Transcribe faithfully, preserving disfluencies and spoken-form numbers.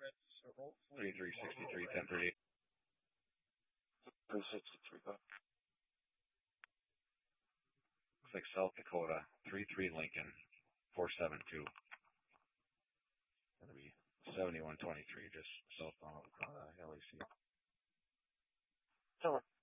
thirty-three sixty-three, ten thirty-eight. three sixty-three. Looks like South Dakota, three three Lincoln, four seven two. That'll be seventy-one twenty-three, just southbound of uh, L A C. Sure.